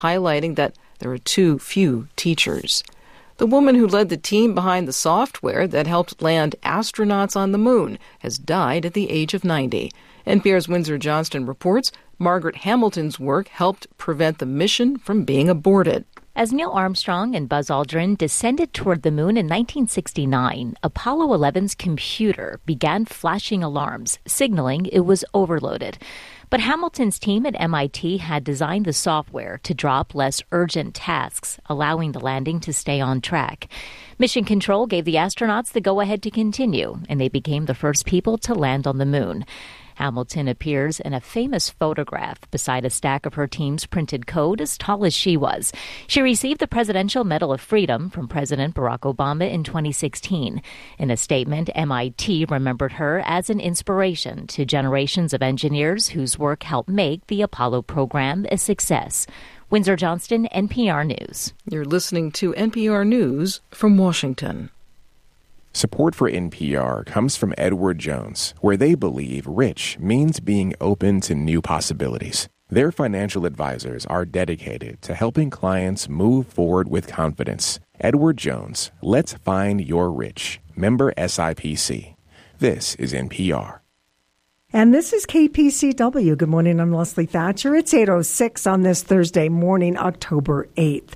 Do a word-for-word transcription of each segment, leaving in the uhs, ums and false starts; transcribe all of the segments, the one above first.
highlighting that there are too few teachers. The woman who led the team behind the software that helped land astronauts on the moon has died at the age of ninety. N P R's Windsor Johnston reports Margaret Hamilton's work helped prevent the mission from being aborted. As Neil Armstrong and Buzz Aldrin descended toward the moon in nineteen sixty-nine, Apollo eleven's computer began flashing alarms, signaling it was overloaded. But Hamilton's team at M I T had designed the software to drop less urgent tasks, allowing the landing to stay on track. Mission Control gave the astronauts the go-ahead to continue, and they became the first people to land on the moon. Hamilton appears in a famous photograph beside a stack of her team's printed code as tall as she was. She received the Presidential Medal of Freedom from President Barack Obama in twenty sixteen. In a statement, M I T remembered her as an inspiration to generations of engineers whose work helped make the Apollo program a success. Windsor Johnston, N P R News. You're listening to N P R News from Washington. Support for N P R comes from Edward Jones, where they believe rich means being open to new possibilities. Their financial advisors are dedicated to helping clients move forward with confidence. Edward Jones, let's find your rich. Member S I P C. This is N P R. And this is K P C W. Good morning, I'm Leslie Thatcher. It's eight oh six on this Thursday morning, October eighth.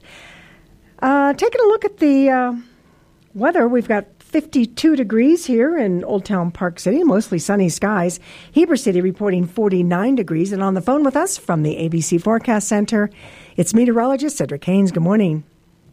Uh, taking a look at the uh, weather, we've got fifty-two degrees here in Old Town Park City, mostly sunny skies. Heber City reporting forty-nine degrees. And on the phone with us from the A B C Forecast Center, it's meteorologist Cedric Haynes. Good morning.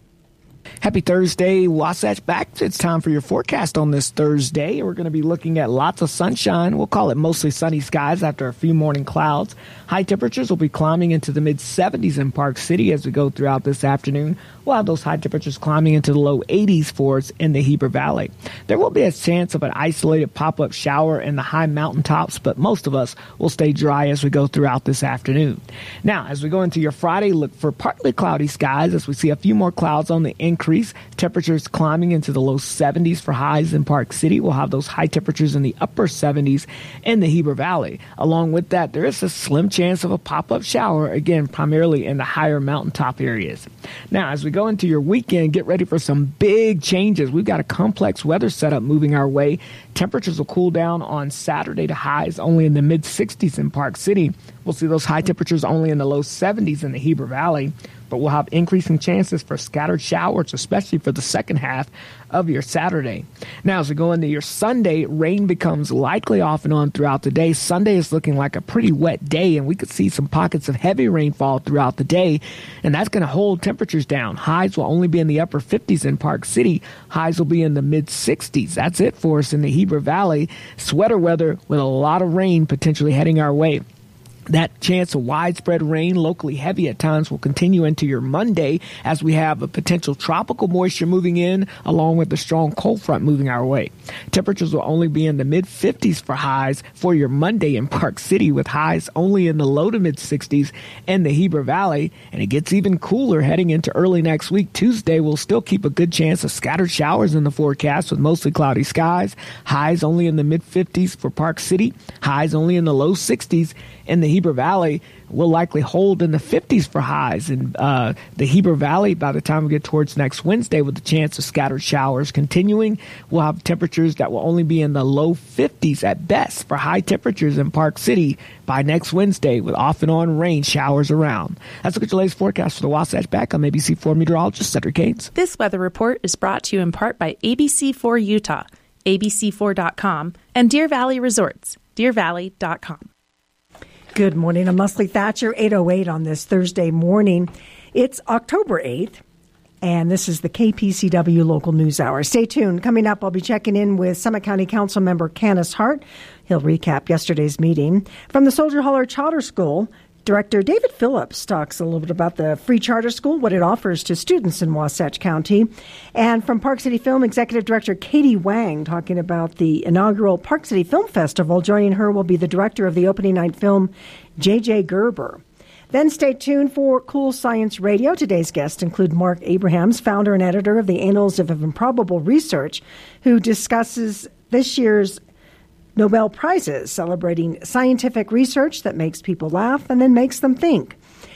Happy Thursday, Wasatch back. It's time for your forecast on this Thursday. We're going to be looking at lots of sunshine. We'll call it mostly sunny skies after a few morning clouds. High temperatures will be climbing into the mid seventies in Park City as we go throughout this afternoon. We'll have those high temperatures climbing into the low eighties for us in the Heber Valley. There will be a chance of an isolated pop-up shower in the high mountaintops, but most of us will stay dry as we go throughout this afternoon. Now, as we go into your Friday, look for partly cloudy skies as we see a few more clouds on the increase. Temperatures climbing into the low seventies for highs in Park City. We'll have those high temperatures in the upper seventies in the Heber Valley. Along with that, there is a slim chance of a pop-up shower, again, primarily in the higher mountaintop areas. Now, as we go into your weekend, get ready for some big changes. We've got a complex weather setup moving our way. Temperatures will cool down on Saturday to highs only in the mid sixties in Park City. We'll see those high temperatures only in the low seventies in the Heber Valley. But we'll have increasing chances for scattered showers, especially for the second half of your Saturday. Now, as we go into your Sunday, rain becomes likely off and on throughout the day. Sunday is looking like a pretty wet day, and we could see some pockets of heavy rainfall throughout the day, and that's going to hold temperatures down. Highs will only be in the upper fifties in Park City. Highs will be in the mid sixties. That's it for us in the Heber Valley. Sweater weather with a lot of rain potentially heading our way. That chance of widespread rain, locally heavy at times, will continue into your Monday as we have a potential tropical moisture moving in along with the strong cold front moving our way. Temperatures will only be in the mid fifties for highs for your Monday in Park City, with highs only in the low to mid sixties in the Heber Valley. And it gets even cooler heading into early next week. Tuesday will still keep a good chance of scattered showers in the forecast with mostly cloudy skies. Highs only in the mid fifties for Park City. Highs only in the low sixties in the Heber Valley. Will likely hold in the fifties for highs in uh, the Heber Valley by the time we get towards next Wednesday, with the chance of scattered showers continuing. We'll have temperatures that will only be in the low fifties at best for high temperatures in Park City by next Wednesday, with off and on rain showers around. Let's look at your latest forecast for the Wasatch back. I'm A B C four meteorologist Cedric Haynes. This weather report is brought to you in part by A B C four Utah, A B C four dot com, and Deer Valley Resorts, deer valley dot com. Good morning. I'm Leslie Thatcher, eight oh eight on this Thursday morning. It's October eighth, and this is the K P C W Local News Hour. Stay tuned. Coming up, I'll be checking in with Summit County Council member Canis Hart. He'll recap yesterday's meeting. From the Soldier Holler Charter School, Director David Phillips talks a little bit about the free charter school, what it offers to students in Wasatch County. And from Park City Film, Executive Director Katie Wang talking about the inaugural Park City Film Festival. Joining her will be the director of the opening night film, J J Gerber. Then stay tuned for Cool Science Radio. Today's guests include Mark Abrahams, founder and editor of the Annals of Improbable Research, who discusses this year's Nobel Prizes, celebrating scientific research that makes people laugh and then makes them think.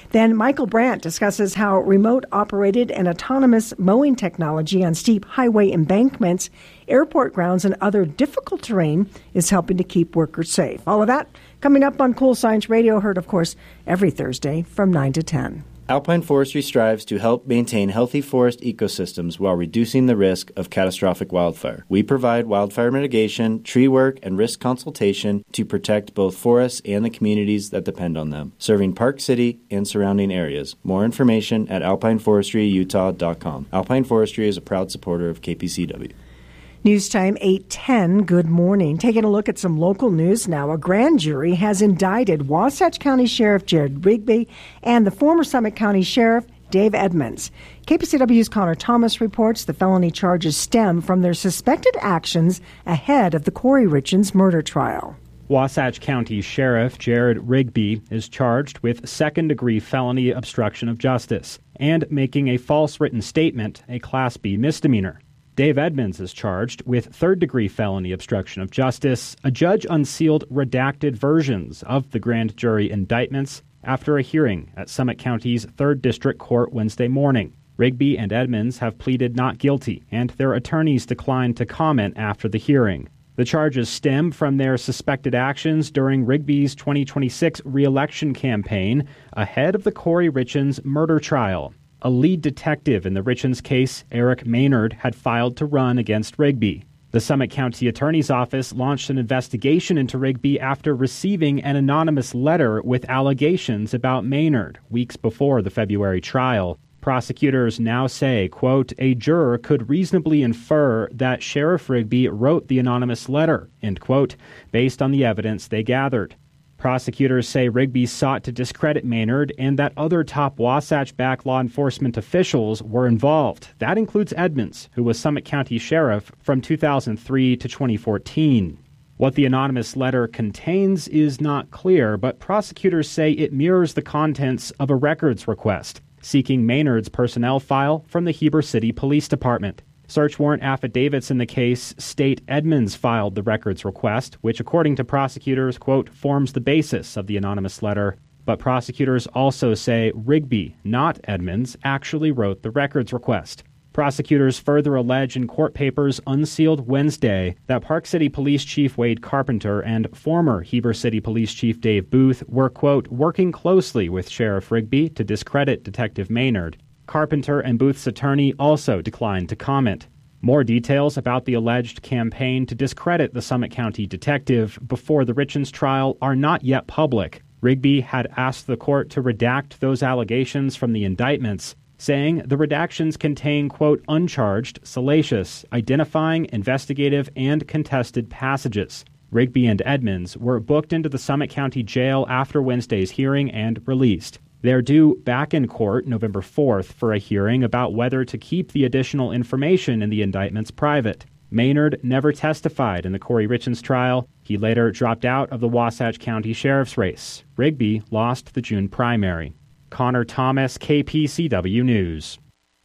Then Michael Brandt discusses how remote-operated and autonomous mowing technology on steep highway embankments, airport grounds, and other difficult terrain is helping to keep workers safe. All of that coming up on Cool Science Radio, heard, of course, every Thursday from nine to ten. Alpine Forestry strives to help maintain healthy forest ecosystems while reducing the risk of catastrophic wildfire. We provide wildfire mitigation, tree work, and risk consultation to protect both forests and the communities that depend on them, serving Park City and surrounding areas. More information at alpine forestry utah dot com. Alpine Forestry is a proud supporter of K P C W. News time eight ten. Good morning. Taking a look at some local news now. A grand jury has indicted Wasatch County Sheriff Jared Rigby and the former Summit County Sheriff Dave Edmonds. K P C W's Connor Thomas reports the felony charges stem from their suspected actions ahead of the Corey Richens murder trial. Wasatch County Sheriff Jared Rigby is charged with second-degree felony obstruction of justice and making a false written statement, a Class B misdemeanor. Dave Edmonds is charged with third-degree felony obstruction of justice. A judge unsealed redacted versions of the grand jury indictments after a hearing at Summit County's third District Court Wednesday morning. Rigby and Edmonds have pleaded not guilty, and their attorneys declined to comment after the hearing. The charges stem from their suspected actions during Rigby's twenty twenty-six re-election campaign ahead of the Corey Richens murder trial. A lead detective in the Richens case, Eric Maynard, had filed to run against Rigby. The Summit County Attorney's Office launched an investigation into Rigby after receiving an anonymous letter with allegations about Maynard weeks before the February trial. Prosecutors now say, quote, a juror could reasonably infer that Sheriff Rigby wrote the anonymous letter, end quote, based on the evidence they gathered. Prosecutors say Rigby sought to discredit Maynard and that other top Wasatch-backed law enforcement officials were involved. That includes Edmonds, who was Summit County Sheriff from two thousand three to twenty fourteen. What the anonymous letter contains is not clear, but prosecutors say it mirrors the contents of a records request, seeking Maynard's personnel file from the Heber City Police Department. Search warrant affidavits in the case state Edmonds filed the records request, which, according to prosecutors, quote, forms the basis of the anonymous letter. But prosecutors also say Rigby, not Edmonds, actually wrote the records request. Prosecutors further allege in court papers unsealed Wednesday that Park City Police Chief Wade Carpenter and former Heber City Police Chief Dave Booth were, quote, working closely with Sheriff Rigby to discredit Detective Maynard. Carpenter and Booth's attorney also declined to comment. More details about the alleged campaign to discredit the Summit County detective before the Richens trial are not yet public. Rigby had asked the court to redact those allegations from the indictments, saying the redactions contain, quote, uncharged, salacious, identifying, investigative, and contested passages. Rigby and Edmonds were booked into the Summit County Jail after Wednesday's hearing and released. They're due back in court November fourth for a hearing about whether to keep the additional information in the indictments private. Maynard never testified in the Corey Richens trial. He later dropped out of the Wasatch County Sheriff's race. Rigby lost the June primary. Connor Thomas, K P C W News.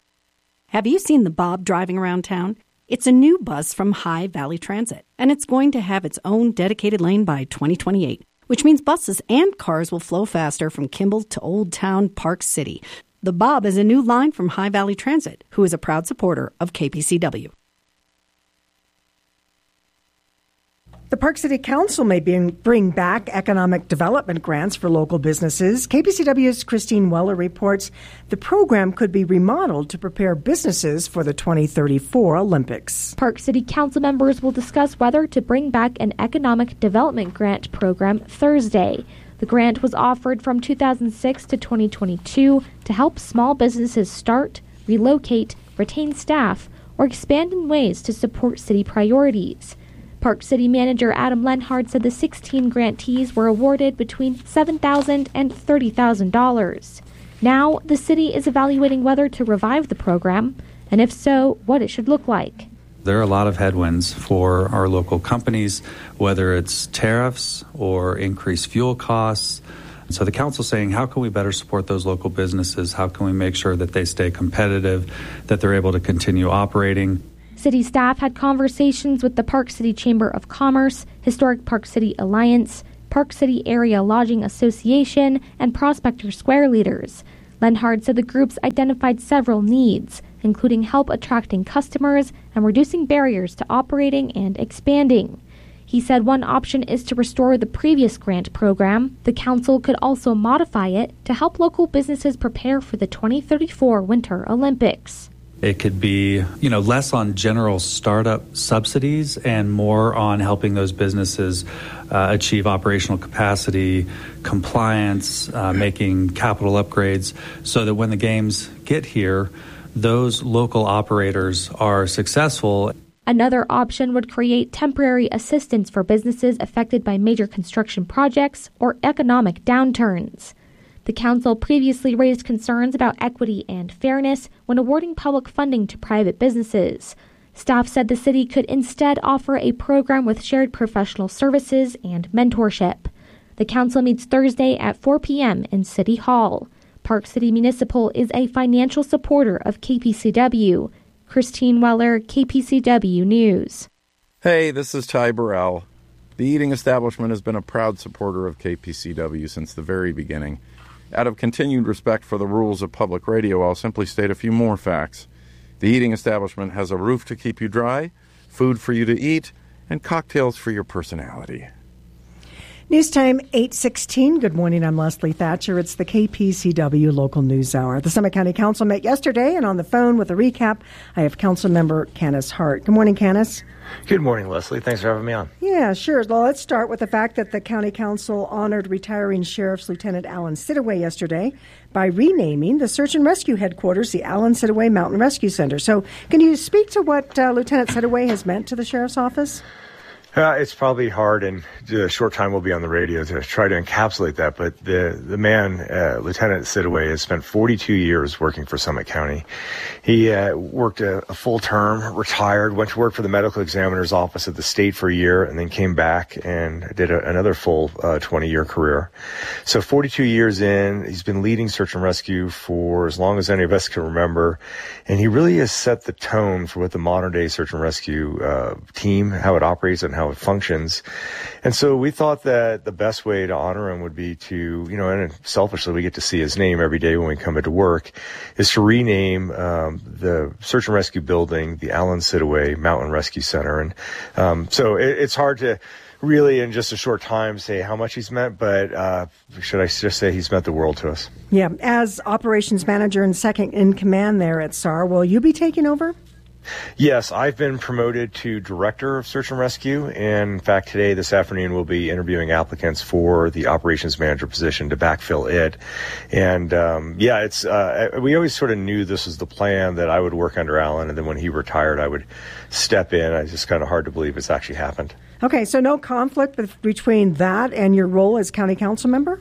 Have you seen the Bob driving around town? It's a new bus from High Valley Transit, and it's going to have its own dedicated lane by twenty twenty-eight. Which means buses and cars will flow faster from Kimball to Old Town Park City. The Bob is a new line from High Valley Transit, who is a proud supporter of K P C W. The Park City Council may be, bring back economic development grants for local businesses. K P C W's Christine Weller reports the program could be remodeled to prepare businesses for the twenty thirty-four Olympics. Park City Council members will discuss whether to bring back an economic development grant program Thursday. The grant was offered from two thousand six to twenty twenty-two to help small businesses start, relocate, retain staff, or expand in ways to support city priorities. Park City Manager Adam Lenhard said the sixteen grantees were awarded between seven thousand dollars and thirty thousand dollars. Now, the city is evaluating whether to revive the program, and if so, what it should look like. There are a lot of headwinds for our local companies, whether it's tariffs or increased fuel costs. So the council's saying, how can we better support those local businesses? How can we make sure that they stay competitive, that they're able to continue operating? City staff had conversations with the Park City Chamber of Commerce, Historic Park City Alliance, Park City Area Lodging Association, and Prospector Square leaders. Lenhard said the groups identified several needs, including help attracting customers and reducing barriers to operating and expanding. He said one option is to restore the previous grant program. The council could also modify it to help local businesses prepare for the twenty thirty-four Winter Olympics. It could be, you know, less on general startup subsidies and more on helping those businesses uh, achieve operational capacity, compliance, uh, making capital upgrades, so that when the games get here, those local operators are successful. Another option would create temporary assistance for businesses affected by major construction projects or economic downturns. The council previously raised concerns about equity and fairness when awarding public funding to private businesses. Staff said the city could instead offer a program with shared professional services and mentorship. The council meets Thursday at four p.m. in City Hall. Park City Municipal is a financial supporter of K P C W. Christine Weller, K P C W News. Hey, this is Ty Burrell. The Eating Establishment has been a proud supporter of K P C W since the very beginning. Out of continued respect for the rules of public radio, I'll simply state a few more facts. The Eating Establishment has a roof to keep you dry, food for you to eat, and cocktails for your personality. News time, eight sixteen. Good morning, I'm Leslie Thatcher. It's the K P C W Local News Hour. The Summit County Council met yesterday, and on the phone with a recap, I have Council Member Canis Hart. Good morning, Canis. Good morning, Leslie. Thanks for having me on. Yeah, sure. Well, let's start with the fact that the County Council honored retiring Sheriff's Lieutenant Alan Sidaway yesterday by renaming the Search and Rescue Headquarters the Alan Sidaway Mountain Rescue Center. So can you speak to what uh, Lieutenant Sidaway has meant to the Sheriff's Office? Uh, it's probably hard in the short time we'll be on the radio to try to encapsulate that, but the the man, uh, Lieutenant Sidaway, has spent forty-two years working for Summit County. He uh, worked a, a full term, retired, went to work for the medical examiner's office at the state for a year, and then came back and did a, another full uh, twenty-year career. So forty-two years in, he's been leading search and rescue for as long as any of us can remember, and he really has set the tone for what the modern-day search and rescue uh, team, how it operates and how it functions. And so we thought that the best way to honor him would be to, you know, and selfishly we get to see his name every day when we come into work, is to rename um, the search and rescue building the Alan Sidaway Mountain Rescue Center. And um, so it, it's hard to really in just a short time say how much he's meant, but uh, should I just say he's meant the world to us. Yeah. As operations manager and second in command there at S A R, will you be taking over? Yes, I've been promoted to Director of Search and Rescue, and in fact, today, this afternoon, we'll be interviewing applicants for the Operations Manager position to backfill it. And um, yeah, it's uh, we always sort of knew this was the plan, that I would work under Alan, and then when he retired, I would step in. It's just kind of hard to believe it's actually happened. Okay, so no conflict between that and your role as county council member?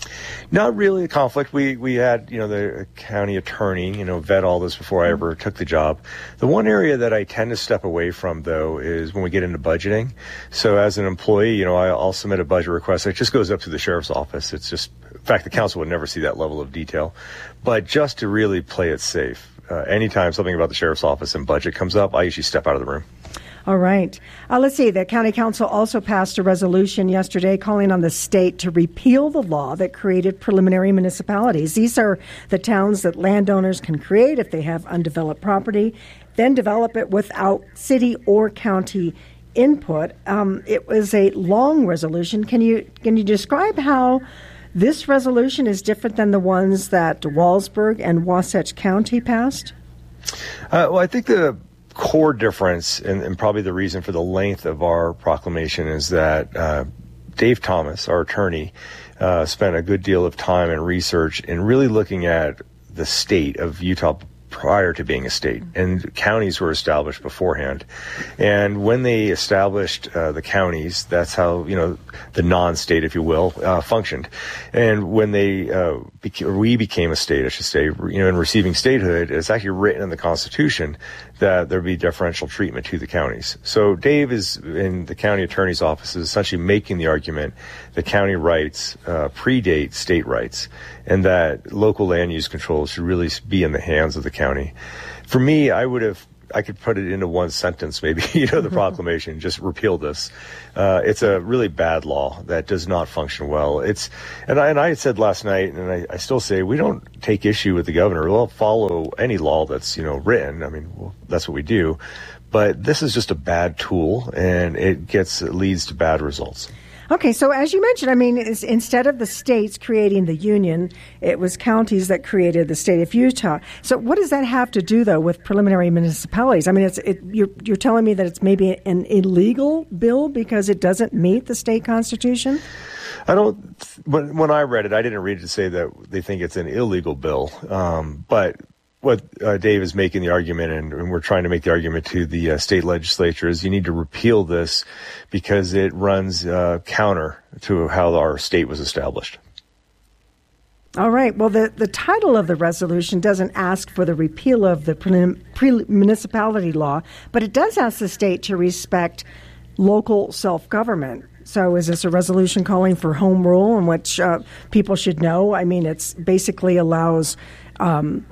Not really a conflict. We we had, you know, the county attorney, you know, vet all this before I ever took the job. The one area that I tend to step away from, though, is when we get into budgeting. So as an employee, you know, I'll submit a budget request. It just goes up to the sheriff's office. It's just, in fact, the council would never see that level of detail. But just to really play it safe, uh, anytime something about the sheriff's office and budget comes up, I usually step out of the room. All right. Uh, let's see. The County Council also passed a resolution yesterday calling on the state to repeal the law that created preliminary municipalities. These are the towns that landowners can create if they have undeveloped property, then develop it without city or county input. Um, it was a long resolution. Can you can you describe how this resolution is different than the ones that Walsburg and Wasatch County passed? Uh, well, I think the core difference, and, and probably the reason for the length of our proclamation, is that uh, Dave Thomas, our attorney, uh, spent a good deal of time and research in really looking at the state of Utah prior to being a state, and counties were established beforehand. And when they established uh, the counties, that's how, you know, the non-state, if you will, uh, functioned. And when they uh, beca- we became a state, I should say, you know, in receiving statehood, it's actually written in the Constitution that there be differential treatment to the counties. So Dave is in the county attorney's office is essentially making the argument that county rights uh, predate state rights, and that local land use control should really be in the hands of the county. For me, I would have I could put it into one sentence, maybe, you know, the proclamation, just repeal this. Uh, it's a really bad law that does not function well. It's, and I, and I said last night, and I, I still say, we don't take issue with the governor. We'll follow any law that's, you know, written. I mean, well, that's what we do. But this is just a bad tool, and it gets, it leads to bad results. Okay, so as you mentioned, I mean, is, instead of the states creating the union, it was counties that created the state of Utah. So what does that have to do, though, with preliminary municipalities? I mean, it's it, you're, you're telling me that it's maybe an illegal bill because it doesn't meet the state constitution? I don't, when, when I read it, I didn't read it to say that they think it's an illegal bill, um, but what uh, Dave is making the argument, and, and we're trying to make the argument to the uh, state legislature, is you need to repeal this because it runs uh, counter to how our state was established. All right. Well, the, the title of the resolution doesn't ask for the repeal of the pre- pre- municipality law, but it does ask the state to respect local self-government. So is this a resolution calling for home rule, in which uh, people should know? I mean, it's basically allows um,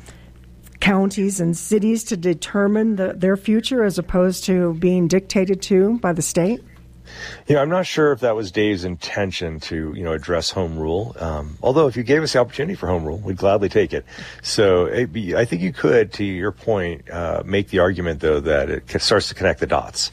counties and cities to determine the, their future as opposed to being dictated to by the state? Yeah, I'm not sure if that was Dave's intention to, you know, address home rule. Um, although if you gave us the opportunity for home rule, we'd gladly take it. So it be, I think you could, to your point, uh, make the argument, though, that it starts to connect the dots.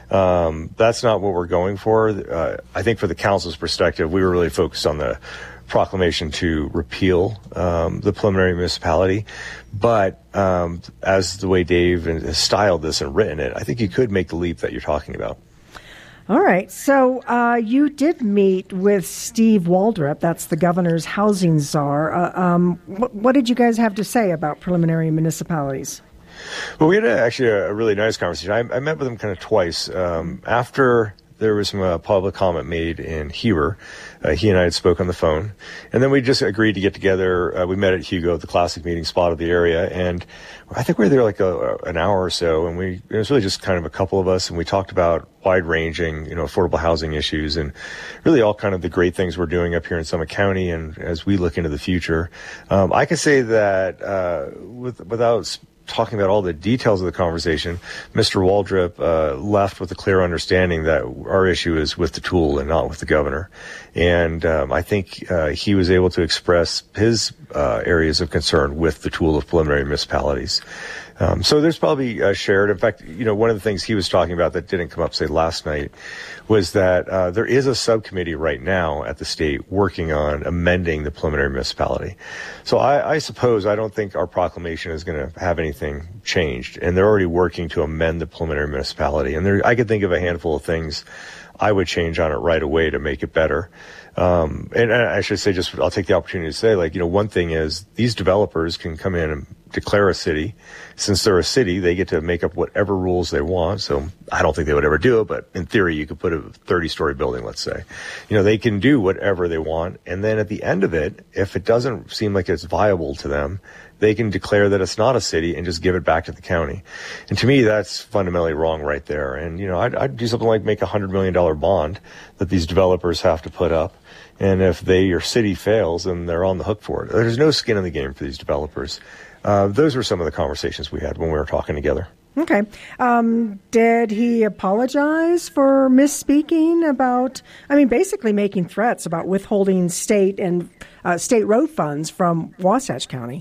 Um, that's not what we're going for. Uh, I think for the council's perspective, we were really focused on the proclamation to repeal um, the preliminary municipality. But um, as the way Dave has styled this and written it, I think you could make the leap that you're talking about. All right. So uh, you did meet with Steve Waldrop. That's the governor's housing czar. Uh, um, what, what did you guys have to say about preliminary municipalities? Well, we had a, actually a, a really nice conversation. I, I met with him kind of twice. Um, after there was some uh, public comment made in Heber, uh, he and I had spoke on the phone. And then we just agreed to get together. Uh, we met at Hugo, the classic meeting spot of the area. And I think we were there like a, an hour or so. And we it was really just kind of a couple of us. And we talked about wide-ranging, you know, affordable housing issues and really all kind of the great things we're doing up here in Summit County. And as we look into the future, um, I can say that uh, with, without talking about all the details of the conversation, Mister Waldrop uh, left with a clear understanding that our issue is with the tool and not with the governor. And um, I think uh, he was able to express his uh, areas of concern with the tool of preliminary municipalities. Um, so there's probably uh, shared. In fact, you know, one of the things he was talking about that didn't come up, say, last night was that uh, there is a subcommittee right now at the state working on amending the preliminary municipality. So I, I suppose I don't think our proclamation is going to have anything changed, and they're already working to amend the preliminary municipality. And there, I could think of a handful of things I would change on it right away to make it better. Um, and I should say, just I'll take the opportunity to say, like, you know, one thing is these developers can come in and declare a city. Since they're a city, they get to make up whatever rules they want. So I don't think they would ever do it, but in theory, you could put a thirty-story building, let's say. You know, they can do whatever they want. And then at the end of it, if it doesn't seem like it's viable to them, they can declare that it's not a city and just give it back to the county. And to me, that's fundamentally wrong right there. And, you know, I'd, I'd do something like make a one hundred million dollars bond that these developers have to put up. And if they, your city fails, then they're on the hook for it. There's no skin in the game for these developers. Uh, those were some of the conversations we had when we were talking together. Okay. Um, did he apologize for misspeaking about, I mean, basically making threats about withholding state and uh, state road funds from Wasatch County?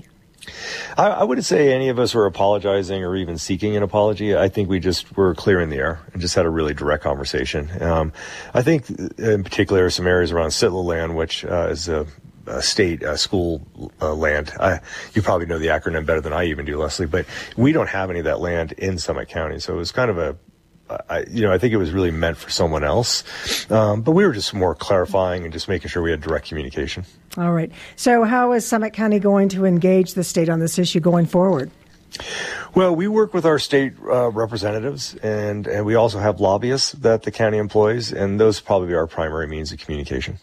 I, I wouldn't say any of us were apologizing or even seeking an apology. I think we just were clearing the air and just had a really direct conversation. Um, I think in particular some areas around Sitla land, which uh, is a, a state uh, school uh, land. I, you probably know the acronym better than I even do, Leslie, but we don't have any of that land in Summit County. So it was kind of a I, you know, I think it was really meant for someone else. Um, but we were just more clarifying and just making sure we had direct communication. All right. So how is Summit County going to engage the state on this issue going forward? Well, we work with our state uh, representatives, and, and we also have lobbyists that the county employs, and those probably are our primary means of communication.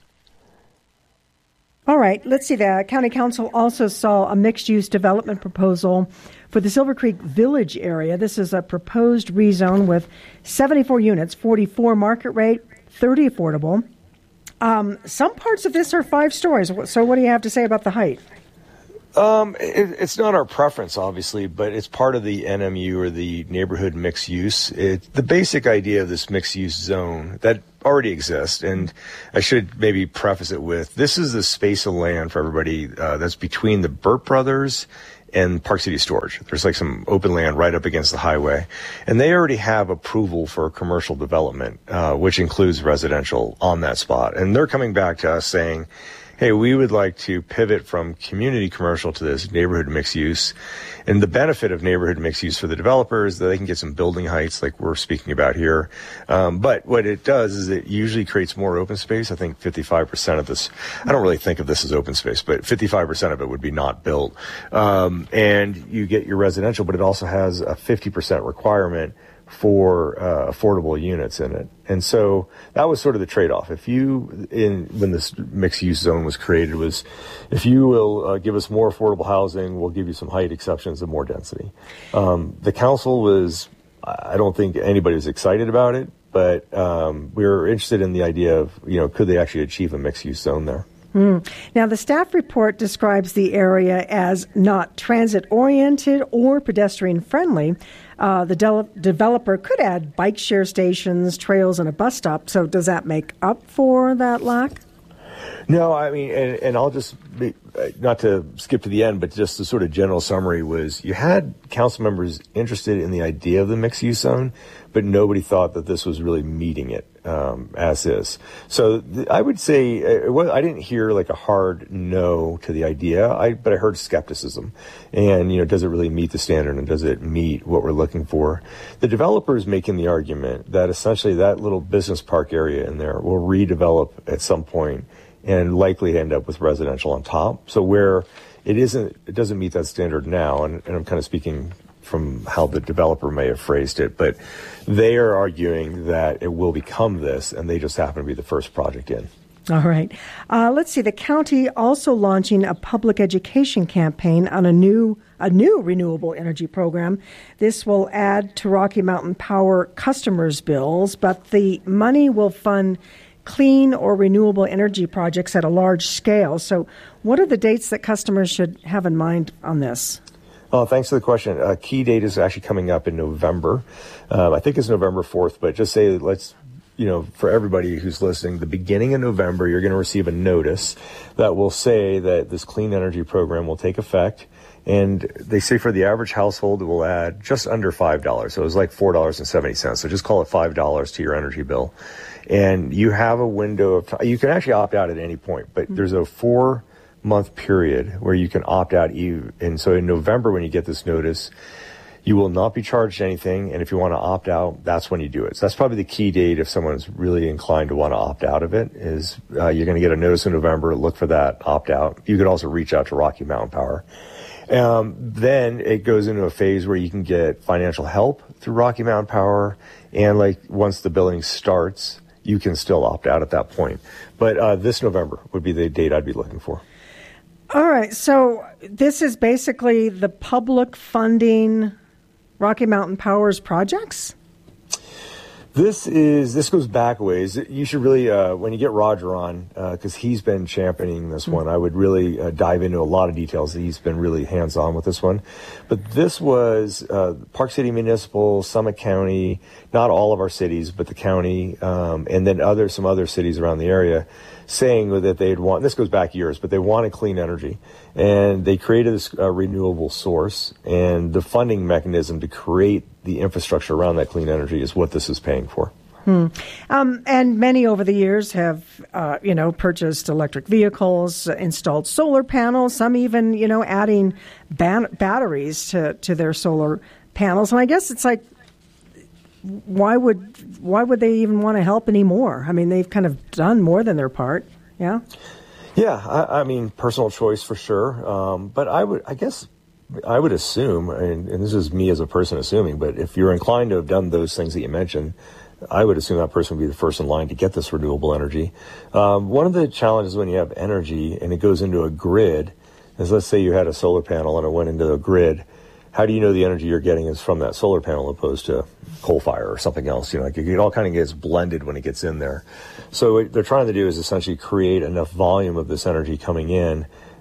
All right. Let's see. The County Council also saw a mixed-use development proposal for the Silver Creek Village area. This is a proposed rezone with seventy-four units, forty-four market rate, thirty affordable. Um, some parts of this are five stories. So what do you have to say about the height? Um, it, it's not our preference, obviously, but it's part of the N M U or the neighborhood mixed use. It, the basic idea of this mixed use zone that already exists, and I should maybe preface it with, this is the space of land for everybody uh, that's between the Burt Brothers and Park City Storage. There's like some open land right up against the highway, and they already have approval for commercial development, uh, which includes residential on that spot. And they're coming back to us saying, hey, we would like to pivot from community commercial to this neighborhood mixed use. And the benefit of neighborhood mixed use for the developers is that they can get some building heights like we're speaking about here. Um, but what it does is it usually creates more open space. I think fifty-five percent of this, I don't really think of this as open space, but fifty-five percent of it would be not built. Um, and you get your residential, but it also has a fifty percent requirement for uh, affordable units in it. And so that was sort of the trade-off. If you, in when this mixed-use zone was created, was if you will uh, give us more affordable housing, we'll give you some height exceptions and more density. Um, the council was, I don't think anybody was excited about it, but um, we were interested in the idea of, you know, could they actually achieve a mixed-use zone there? Mm. Now, the staff report describes the area as not transit-oriented or pedestrian-friendly. Uh, the de- developer could add bike share stations, trails, and a bus stop. So does that make up for that lack? No, I mean, and, and I'll just, be, uh, not to skip to the end, but just the sort of general summary was you had council members interested in the idea of the mixed-use zone, but nobody thought that this was really meeting it um, as is. So th- I would say, it was, I didn't hear like a hard no to the idea, I, but I heard skepticism. And, you know, does it really meet the standard and does it meet what we're looking for? The developer is making the argument that essentially that little business park area in there will redevelop at some point and likely end up with residential on top. So where it isn't, it doesn't meet that standard now, and, and I'm kind of speaking from how the developer may have phrased it, but they are arguing that it will become this, and they just happen to be the first project in. All right. Uh, let's see. The county also launching a public education campaign on a new a new renewable energy program. This will add to Rocky Mountain Power customers' bills, but the money will fund clean or renewable energy projects at a large scale. So what are the dates that customers should have in mind on this? Oh, thanks for the question. A key date is actually coming up in November. Um, I think it's November fourth, but just say, let's, you know, for everybody who's listening, the beginning of November, you're going to receive a notice that will say that this clean energy program will take effect. And they say for the average household, it will add just under five dollars. So it was like four dollars and seventy cents. So just call it five dollars to your energy bill. And you have a window of time. You can actually opt out at any point, but there's a four month period where you can opt out. And so in November, when you get this notice, you will not be charged anything. And if you want to opt out, that's when you do it. So that's probably the key date if someone's really inclined to want to opt out of it is uh, you're going to get a notice in November. Look for that opt out. You could also reach out to Rocky Mountain Power. Um, then it goes into a phase where you can get financial help through Rocky Mountain Power. And like once the billing starts, you can still opt out at that point. But uh, this November would be the date I'd be looking for. All right. So this is basically the public funding Rocky Mountain Power's projects? This is this goes back a ways. You should really, uh, when you get Roger on, because uh, he's been championing this mm-hmm. one, I would really uh, dive into a lot of details. He's been really hands-on with this one. But this was uh, Park City Municipal, Summit County, not all of our cities, but the county, um, and then other some other cities around the area, saying that they'd want, this goes back years, but they wanted clean energy. And they created this uh, renewable source, and the funding mechanism to create the infrastructure around that clean energy is what this is paying for. Hmm. Um, and many over the years have, uh, you know, purchased electric vehicles, uh, installed solar panels, some even, you know, adding ban- batteries to, to their solar panels. And I guess it's like, why would why would they even want to help anymore? I mean, they've kind of done more than their part. Yeah. Yeah, I, I mean, personal choice for sure. Um, but I would, I guess, I would assume, and, and this is me as a person assuming, but if you're inclined to have done those things that you mentioned, I would assume that person would be the first in line to get this renewable energy. Um, one of the challenges when you have energy and it goes into a grid is, let's say you had a solar panel and it went into a grid. How do you know the energy you're getting is from that solar panel opposed to coal fire or something else? You know, like it all kind of gets blended when it gets in there. So what they're trying to do is essentially create enough volume of this energy coming in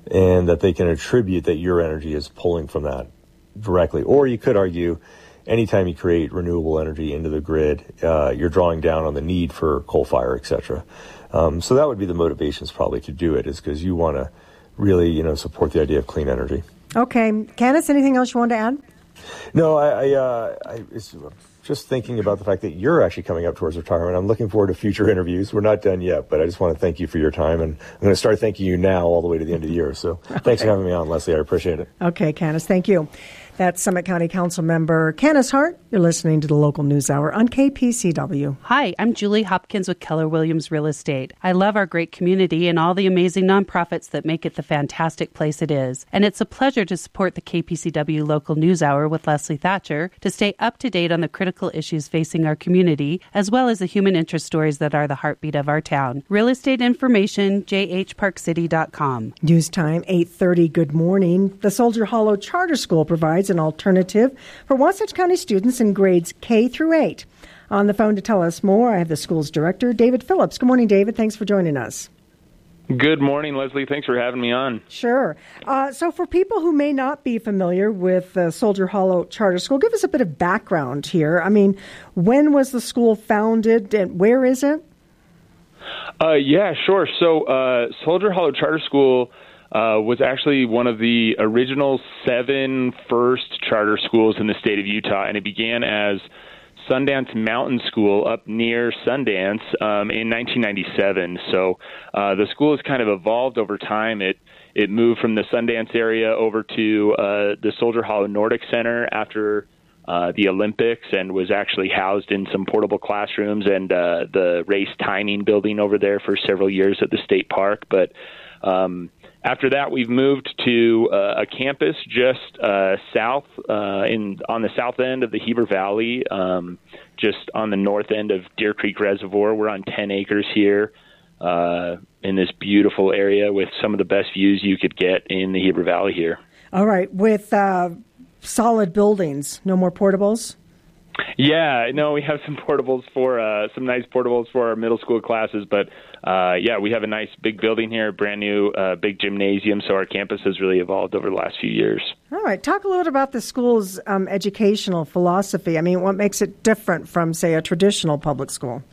and that they can attribute that your energy is pulling from that directly. Or you could argue, anytime you create renewable energy into the grid, uh, you're drawing down on the need for coal fire, et cetera. Um, so that would be the motivations probably to do it, is because you want to really, you know, support the idea of clean energy. Okay. Candace, anything else you want to add? No, I, I, uh, I it's just thinking about the fact that you're actually coming up towards retirement. I'm looking forward to future interviews. We're not done yet, but I just want to thank you for your time, and I'm going to start thanking you now all the way to the end of the year. So okay. Thanks for having me on, Leslie. I appreciate it. Okay, Candace, thank you. That's Summit County Council member Candace Hart. You're listening to the Local News Hour on K P C W. Hi, I'm Julie Hopkins with Keller Williams Real Estate. I love our great community and all the amazing nonprofits that make it the fantastic place it is. And it's a pleasure to support the K P C W Local News Hour with Leslie Thatcher to stay up to date on the critical issues facing our community, as well as the human interest stories that are the heartbeat of our town. Real estate information, j h park city dot com. News time, eight thirty. Good morning. The Soldier Hollow Charter School provides an alternative for Wasatch County students in grades K through eight. On the phone to tell us more, I have the school's director, David Phillips. Good morning, David. Thanks for joining us. Good morning, Leslie. Thanks for having me on. Sure. Uh, so for people who may not be familiar with uh, Soldier Hollow Charter School, give us a bit of background here. I mean, when was the school founded and where is it? Uh, yeah, sure. So uh, Soldier Hollow Charter School Uh, was actually one of the original seven first charter schools in the state of Utah, and it began as Sundance Mountain School up near Sundance um, in nineteen ninety-seven. So uh, the school has kind of evolved over time. It it moved from the Sundance area over to uh, the Soldier Hollow Nordic Center after uh, the Olympics, and was actually housed in some portable classrooms and uh, the race timing building over there for several years at the state park. But um, After that, we've moved to uh, a campus just uh, south uh, in on the south end of the Heber Valley, um, just on the north end of Deer Creek Reservoir. We're on ten acres here uh, in this beautiful area with some of the best views you could get in the Heber Valley here. All right, with uh, solid buildings, no more portables? Yeah, no, we have some portables for uh, some nice portables for our middle school classes, but uh, yeah, we have a nice big building here, brand new uh, big gymnasium. So our campus has really evolved over the last few years. All right, talk a little bit about the school's um, educational philosophy. I mean, what makes it different from, say, a traditional public school?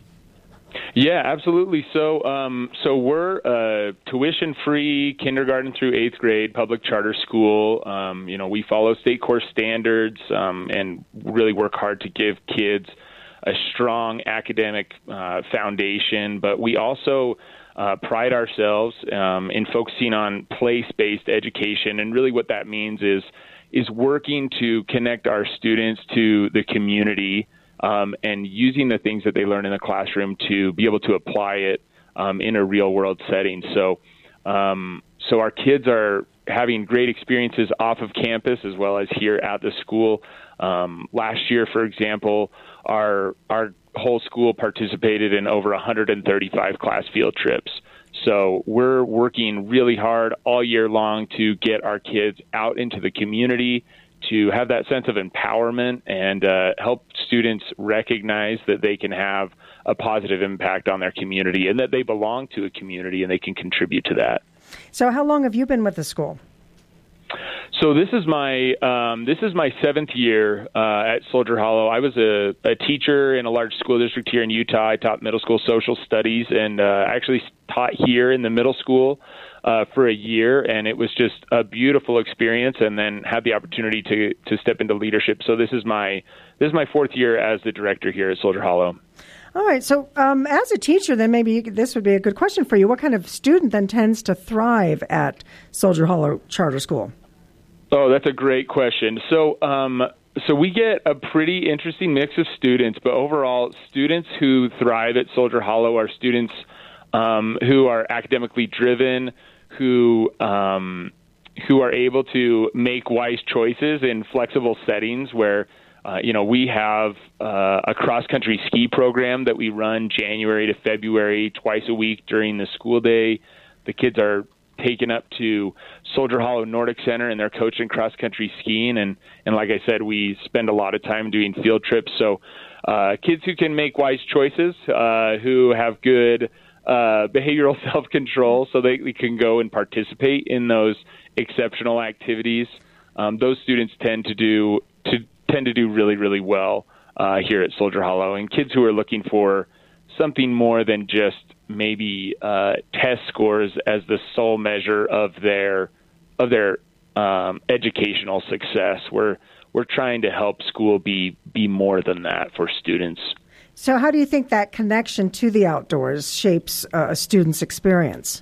Yeah, absolutely. So, um, so we're a tuition-free kindergarten through eighth grade public charter school. Um, you know, we follow state course standards um, and really work hard to give kids a strong academic uh, foundation. But we also uh, pride ourselves um, in focusing on place-based education, and really what that means is is working to connect our students to the community. Um, and using the things that they learn in the classroom to be able to apply it um, in a real-world setting. So, um, so our kids are having great experiences off of campus as well as here at the school. Um, last year, for example, our our whole school participated in over one hundred thirty-five class field trips. So we're working really hard all year long to get our kids out into the community, to have that sense of empowerment and uh, help students recognize that they can have a positive impact on their community and that they belong to a community and they can contribute to that. So how long have you been with the school? So this is my um, this is my seventh year uh, at Soldier Hollow. I was a, a teacher in a large school district here in Utah. I taught middle school social studies and uh, actually taught here in the middle school uh, for a year, and it was just a beautiful experience. And then had the opportunity to to step into leadership. So this is my this is my fourth year as the director here at Soldier Hollow. All right. So um, as a teacher, then maybe you could, this would be a good question for you. What kind of student then tends to thrive at Soldier Hollow Charter School? Oh, that's a great question. So, um, so we get a pretty interesting mix of students, but overall, students who thrive at Soldier Hollow are students um, who are academically driven, who um, who are able to make wise choices in flexible settings where, uh, you know, we have uh, a cross-country ski program that we run January to February twice a week during the school day. The kids are taken up to Soldier Hollow Nordic Center and they're coaching cross-country skiing. And, and like I said, we spend a lot of time doing field trips. So uh, kids who can make wise choices, uh, who have good uh, behavioral self-control so they, they can go and participate in those exceptional activities. Um, those students tend to do to tend to do really, really well uh, here at Soldier Hollow. And kids who are looking for something more than just maybe uh, test scores as the sole measure of their of their um, educational success, we're we're trying to help school be be more than that for students. So, how do you think that connection to the outdoors shapes uh, a student's experience?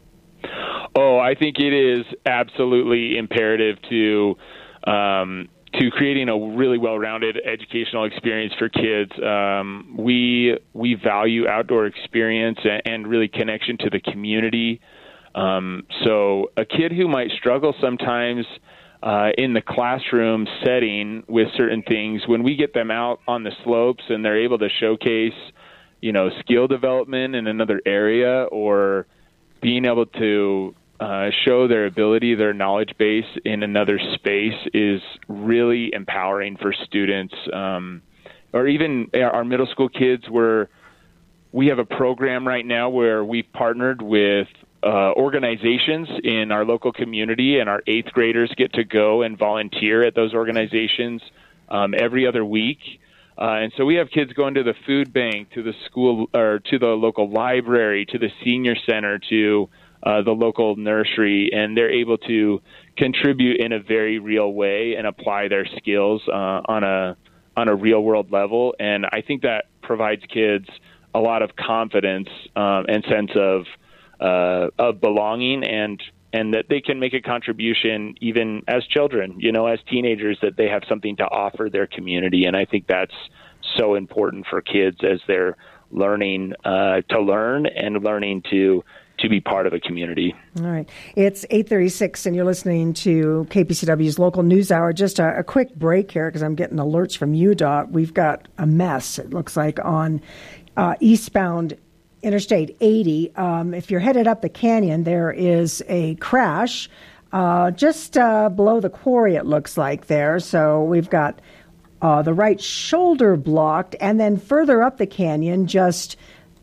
Oh, I think it is absolutely imperative to um, to creating a really well-rounded educational experience for kids. Um, we we value outdoor experience and, and really connection to the community. Um, so, a kid who might struggle sometimes uh, in the classroom setting with certain things, when we get them out on the slopes and they're able to showcase, you know, skill development in another area, or being able to uh, show their ability, their knowledge base in another space, is really empowering for students. Um, or even our middle school kids, where we have a program right now where we've partnered with uh, organizations in our local community, and our eighth graders get to go and volunteer at those organizations um, every other week. Uh, and so we have kids going to the food bank, to the school, or to the local library, to the senior center, to uh, the local nursery, and they're able to contribute in a very real way and apply their skills uh, on a on a real world level. And I think that provides kids a lot of confidence um, and sense of uh, of belonging, and and that they can make a contribution even as children, you know, as teenagers, that they have something to offer their community. And I think that's so important for kids as they're learning uh, to learn and learning to to be part of a community. All right. It's eight thirty-six, and you're listening to K P C W's Local News Hour. Just a, a quick break here, because I'm getting alerts from U D O T. We've got a mess, it looks like, on uh, eastbound Interstate eighty. Um, if you're headed up the canyon, there is a crash uh, just uh, below the quarry, it looks like there. So we've got uh, the right shoulder blocked, and then further up the canyon, just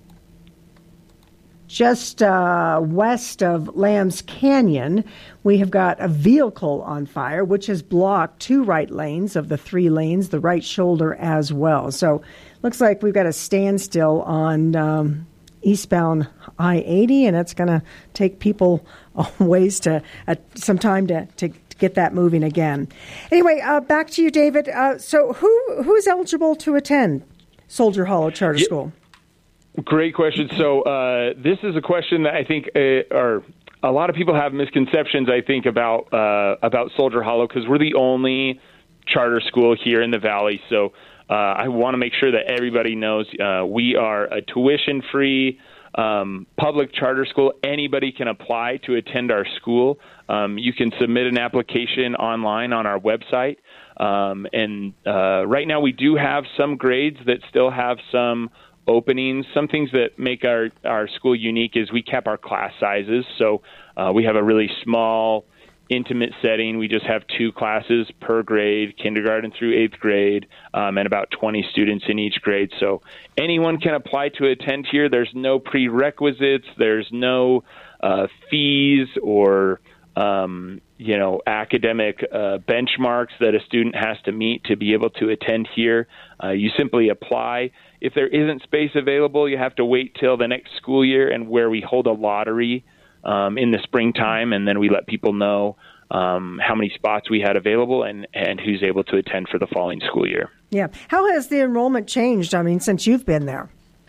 just uh, west of Lambs Canyon, we have got a vehicle on fire, which has blocked two right lanes of the three lanes, the right shoulder as well. So looks like we've got a standstill on Um, eastbound I eighty, and it's going to take people a ways to uh, some time to, to get that moving again. Anyway, uh, back to you, David. Uh, so who who's eligible to attend Soldier Hollow Charter yeah. School? Great question. So uh, this is a question that I think uh, or a lot of people have misconceptions, I think, about uh, about Soldier Hollow, because we're the only charter school here in the Valley. So Uh, I want to make sure that everybody knows uh, we are a tuition-free um, public charter school. Anybody can apply to attend our school. Um, you can submit an application online on our website. Um, and uh, right now we do have some grades that still have some openings. Some things that make our, our school unique is we cap our class sizes. So uh, we have a really small, intimate setting. We just have two classes per grade, kindergarten through eighth grade, um, and about twenty students in each grade. So anyone can apply to attend here. There's no prerequisites. There's no uh, fees or um, you know academic uh, benchmarks that a student has to meet to be able to attend here. Uh, you simply apply. If there isn't space available, you have to wait till the next school year, and where we hold a lottery Um, in the springtime, and then we let people know um, how many spots we had available and, and who's able to attend for the following school year. Yeah. How has the enrollment changed, I mean, since you've been there?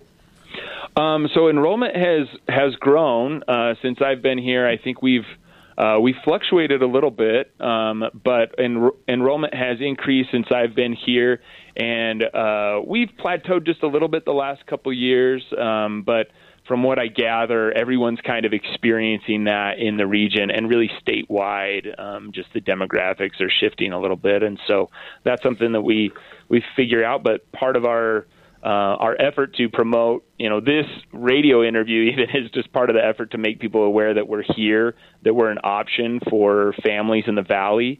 Um, so enrollment has has grown uh, since I've been here. I think we've uh, we fluctuated a little bit, um, but en- enrollment has increased since I've been here, and uh, we've plateaued just a little bit the last couple years, um, but from what I gather, everyone's kind of experiencing that in the region, and really statewide, um, just the demographics are shifting a little bit. And so that's something that we, we figure out. But part of our uh, our effort to promote, you know, this radio interview even is just part of the effort to make people aware that we're here, that we're an option for families in the Valley.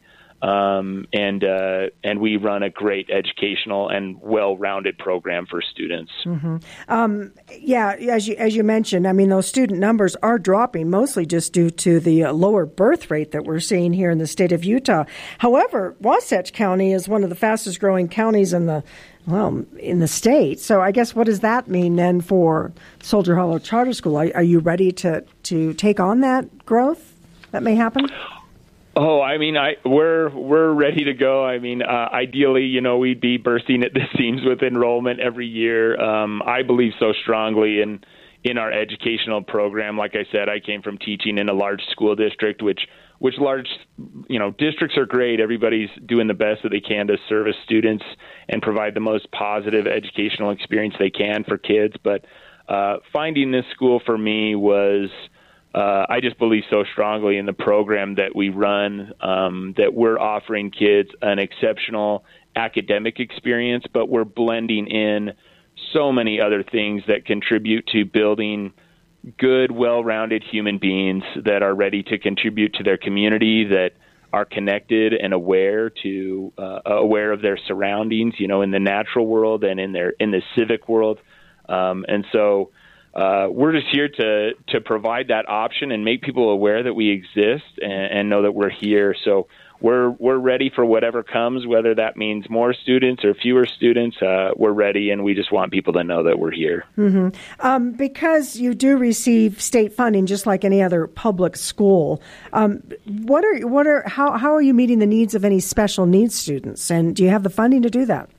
Um, and uh, and we run a great educational and well-rounded program for students. Mm-hmm. Um, yeah, as you as you mentioned, I mean, those student numbers are dropping, mostly just due to the uh, lower birth rate that we're seeing here in the state of Utah. However, Wasatch County is one of the fastest-growing counties in the well in the state. So, I guess what does that mean then for Soldier Hollow Charter School? Are, are you ready to to take on that growth that may happen? Oh, I mean, I we're we're ready to go. I mean, uh, ideally, you know, we'd be bursting at the seams with enrollment every year. Um, I believe so strongly in in our educational program. Like I said, I came from teaching in a large school district, which which large, you know, districts are great. Everybody's doing the best that they can to service students and provide the most positive educational experience they can for kids. But uh, finding this school for me was. Uh, I just believe so strongly in the program that we run, um, that we're offering kids an exceptional academic experience, but we're blending in so many other things that contribute to building good, well-rounded human beings that are ready to contribute to their community, that are connected and aware to uh, aware of their surroundings, you know, in the natural world and in their in the civic world, um, and so. Uh, we're just here to, to provide that option and make people aware that we exist and, and know that we're here. So we're we're ready for whatever comes, whether that means more students or fewer students. Uh, we're ready, and we just want people to know that we're here. Mm-hmm. Um, because you do receive state funding, just like any other public school. Um, what are what are how how are you meeting the needs of any special needs students, and do you have the funding to do that?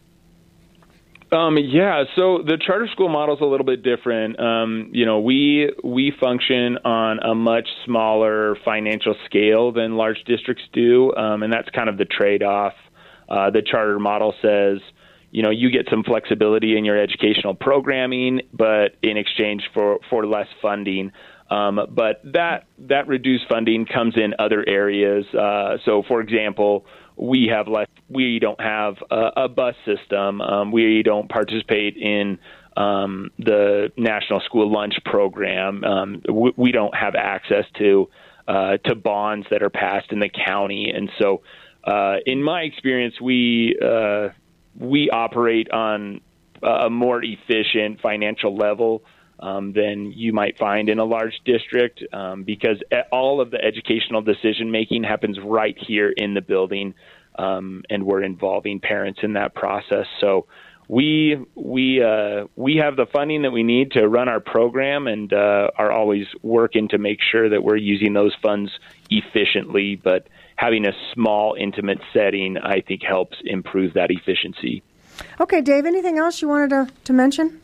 Um, yeah, so the charter school model is a little bit different. Um, you know, we we function on a much smaller financial scale than large districts do, um, and that's kind of the trade-off. Uh, the charter model says, you know, you get some flexibility in your educational programming, but in exchange for, for less funding. Um, but that that reduced funding comes in other areas. Uh, so, for example, we have less. We don't have a, a bus system. Um, we don't participate in um, the National School Lunch Program. Um, we, we don't have access to uh, to bonds that are passed in the county. And so, uh, in my experience, we uh, we operate on a more efficient financial level um, than you might find in a large district, um, because all of the educational decision making happens right here in the building, um, and we're involving parents in that process. So we we uh, we have the funding that we need to run our program, and uh, are always working to make sure that we're using those funds efficiently. But having a small, intimate setting, I think, helps improve that efficiency. Okay, Dave, anything else you wanted to, to mention?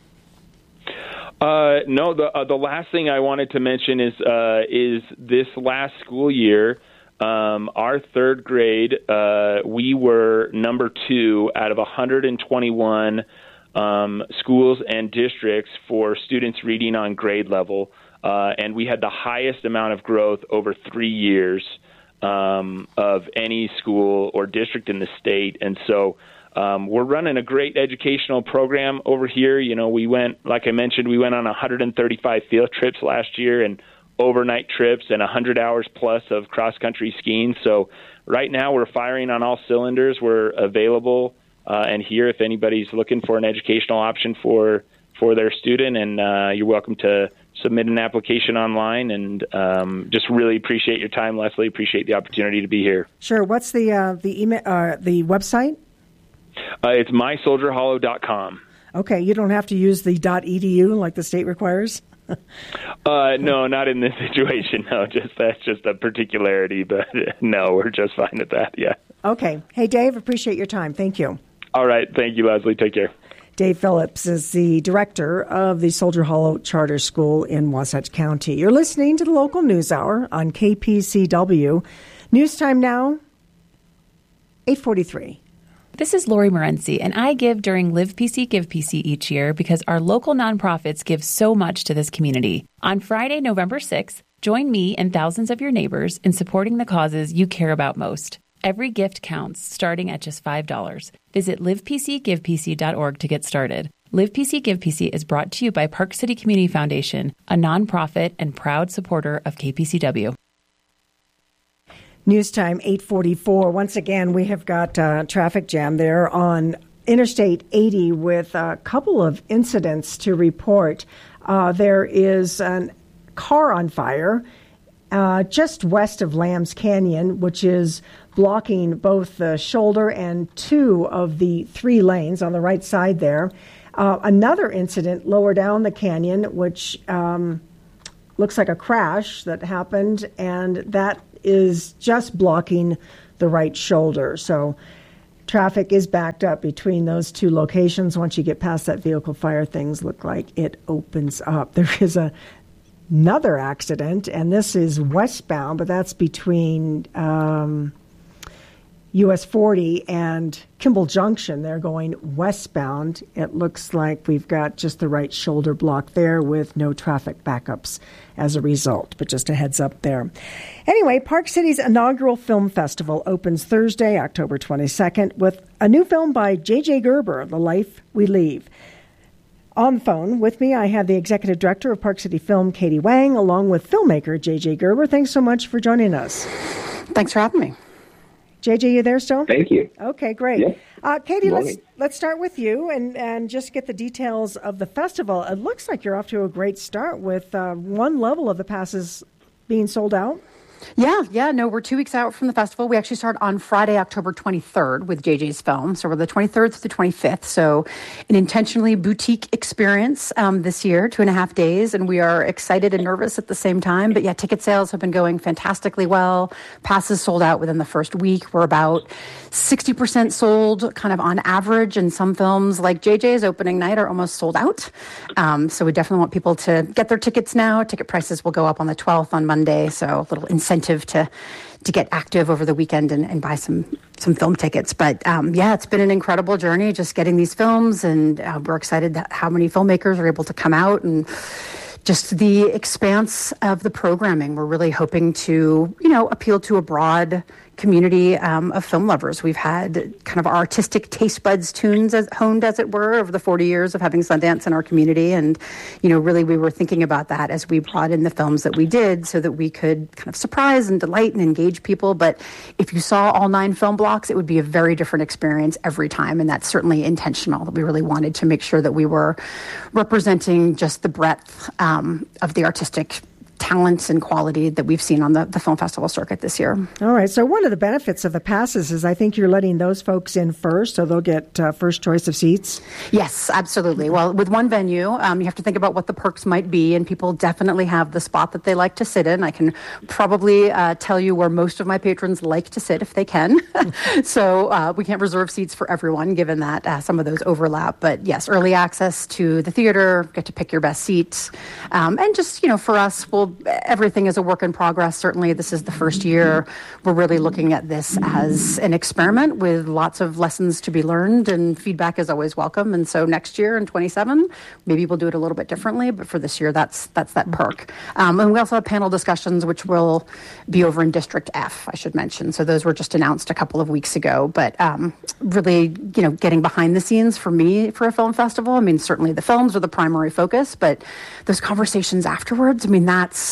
Uh, no, the uh, the last thing I wanted to mention is uh, is this last school year, um, our third grade, uh, we were number two out of one hundred twenty-one um, schools and districts for students reading on grade level, uh, and we had the highest amount of growth over three years um, of any school or district in the state, and so. Um, we're running a great educational program over here. You know, we went, like I mentioned, we went on one hundred thirty-five field trips last year and overnight trips and one hundred hours plus of cross-country skiing. So right now we're firing on all cylinders. We're available uh, and here if anybody's looking for an educational option for for their student. And uh, you're welcome to submit an application online. And um, just really appreciate your time, Leslie. Appreciate the opportunity to be here. Sure. What's the uh, the email, uh, the website? Uh, it's my soldier hollow dot com. Okay, you don't have to use the .edu like the state requires? uh, no, not in this situation. No, just that's just a particularity. But no, we're just fine with that. Yeah. Okay. Hey, Dave, appreciate your time. Thank you. All right. Thank you, Leslie. Take care. Dave Phillips is the director of the Soldier Hollow Charter School in Wasatch County. You're listening to the Local News Hour on K P C W. News time now, eight forty-three. This is Lori Morency, and I give during Live P C, Give P C each year because our local nonprofits give so much to this community. On Friday, November sixth, join me and thousands of your neighbors in supporting the causes you care about most. Every gift counts, starting at just five dollars. Visit live p c give p c dot org to get started. Live P C, Give P C is brought to you by Park City Community Foundation, a nonprofit and proud supporter of K P C W. News time, eight forty-four. Once again, we have got a traffic jam there on Interstate eighty with a couple of incidents to report. Uh, there is a car on fire uh, just west of Lambs Canyon, which is blocking both the shoulder and two of the three lanes on the right side there. Uh, another incident lower down the canyon, which um, looks like a crash that happened, and that is just blocking the right shoulder. So traffic is backed up between those two locations. Once you get past that vehicle fire, things look like it opens up. There is a, another accident, and this is westbound, but that's between um, U S forty and Kimball Junction. They're going westbound. It looks like we've got just the right shoulder block there with no traffic backups as a result, but just a heads up there. Anyway, Park City's inaugural film festival opens Thursday, October twenty-second, with a new film by J J Gerber, The Life We Leave. On the phone with me, I have the executive director of Park City Film, Katie Wang, along with filmmaker J J Gerber. Thanks so much for joining us. Thanks for having me. J J, you there still? Thank you. Okay, great. Yeah. Uh, Katie, let's let's start with you and, and just get the details of the festival. It looks like you're off to a great start with uh, one level of the passes being sold out. Yeah, yeah, no, we're two weeks out from the festival. We actually start on Friday, October twenty-third with J J's film. So we're the twenty-third through the twenty-fifth. So an intentionally boutique experience um, this year, two and a half days. And we are excited and nervous at the same time. But yeah, ticket sales have been going fantastically well. Passes sold out within the first week. We're about sixty percent sold kind of on average. And some films like J J's opening night are almost sold out. Um, so we definitely want people to get their tickets now. Ticket prices will go up on the twelfth on Monday. So a little incentive to to get active over the weekend and, and buy some some film tickets. But um, yeah, it's been an incredible journey just getting these films, and uh, we're excited that how many filmmakers are able to come out, and just the expanse of the programming. We're really hoping to, you know, appeal to a broad community um, of film lovers. We've had kind of our artistic taste buds tunes as, honed, as it were, over the forty years of having Sundance in our community. And, you know, really we were thinking about that as we brought in the films that we did so that we could kind of surprise and delight and engage people. But if you saw all nine film blocks, it would be a very different experience every time. And that's certainly intentional, that we really wanted to make sure that we were representing just the breadth um, of the artistic talents and quality that we've seen on the, the film festival circuit this year. All right. So one of the benefits of the passes is I think you're letting those folks in first, so they'll get uh, first choice of seats. Yes, absolutely. Well, with one venue, um, you have to think about what the perks might be, and people definitely have the spot that they like to sit in. I can probably uh, tell you where most of my patrons like to sit if they can. So uh, we can't reserve seats for everyone, given that uh, some of those overlap. But yes, early access to the theater, get to pick your best seats. Um, and just, you know, for us, we'll everything is a work in progress. Certainly, this is the first year. We're really looking at this as an experiment with lots of lessons to be learned, and feedback is always welcome. And so next year in twenty-seven, maybe we'll do it a little bit differently. But for this year, that's that's that perk. Um, and we also have panel discussions, which will be over in District F, I should mention. So those were just announced a couple of weeks ago. But um, really, you know, getting behind the scenes for me for a film festival. I mean, certainly the films are the primary focus, but those conversations afterwards, I mean, that's